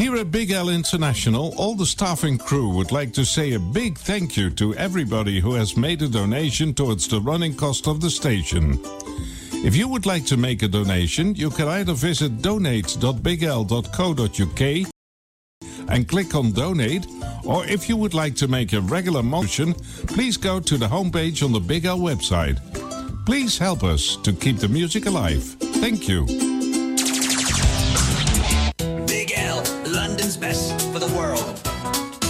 Here at Big L International, all the staff and crew would like to say a big thank you to everybody who has made a donation towards the running cost of the station. If you would like to make a donation, you can either visit donate.bigl.co.uk and click on donate, or if you would like to make a regular motion, please go to the homepage on the Big L website. Please help us to keep the music alive. Thank you.